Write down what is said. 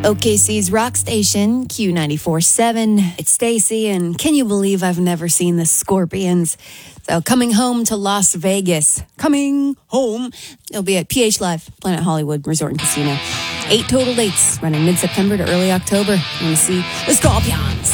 OKC's rock station, Q94.7. It's Stacy, and can you believe I've never seen the Scorpions? So coming home to Las Vegas. Coming home. It'll be at PH Live, Planet Hollywood Resort and Casino. 8 total dates running mid-September to early October. You want to see the Scorpions.